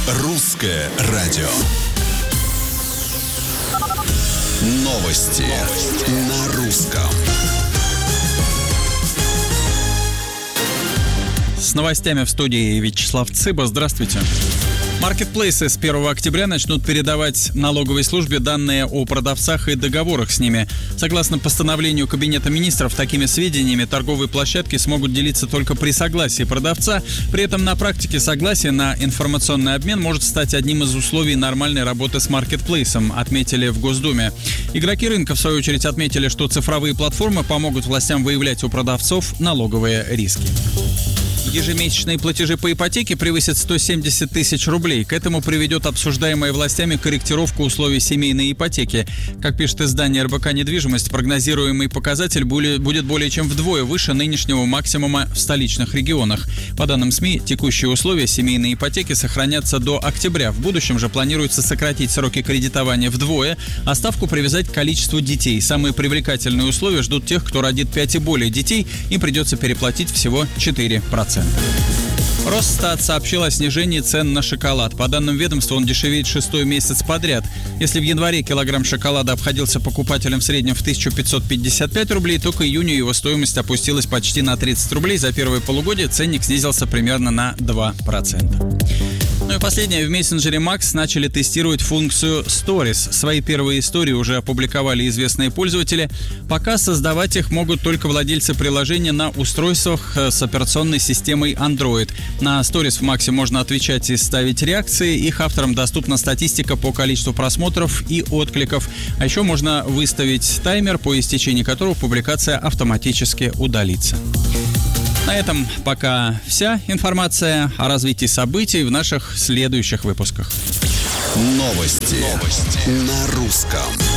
Русское радио. Новости на русском. С новостями в студии Вячеслав Цыба. Здравствуйте. Маркетплейсы с 1 октября начнут передавать налоговой службе данные о продавцах и договорах с ними. Согласно постановлению Кабинета министров, такими сведениями торговые площадки смогут делиться только при согласии продавца. При этом на практике согласие на информационный обмен может стать одним из условий нормальной работы с маркетплейсом, отметили в Госдуме. Игроки рынка, в свою очередь, отметили, что цифровые платформы помогут властям выявлять у продавцов налоговые риски. Ежемесячные платежи по ипотеке превысят 170 тысяч рублей. К этому приведет обсуждаемая властями корректировка условий семейной ипотеки. Как пишет издание РБК «Недвижимость», прогнозируемый показатель будет более чем вдвое выше нынешнего максимума в столичных регионах. По данным СМИ, текущие условия семейной ипотеки сохранятся до октября. В будущем же планируется сократить сроки кредитования вдвое, а ставку привязать к количеству детей. Самые привлекательные условия ждут тех, кто родит 5 и более детей. Им придется переплатить всего 4%. Росстат сообщил о снижении цен на шоколад. По данным ведомства, он дешевеет 6-й месяц подряд. Если в январе килограмм шоколада обходился покупателям в среднем в 1555 рублей, то к июню его стоимость опустилась почти на 30 рублей. За первое полугодие ценник снизился примерно на 2%. Ну и последнее. В мессенджере Max начали тестировать функцию Stories. Свои первые истории уже опубликовали известные пользователи. Пока создавать их могут только владельцы приложения на устройствах с операционной системой Android. На Stories в Max можно отвечать и ставить реакции. Их авторам доступна статистика по количеству просмотров и откликов. А еще можно выставить таймер, по истечении которого публикация автоматически удалится. На этом пока вся информация. О развитии событий в наших следующих выпусках. Новости на русском.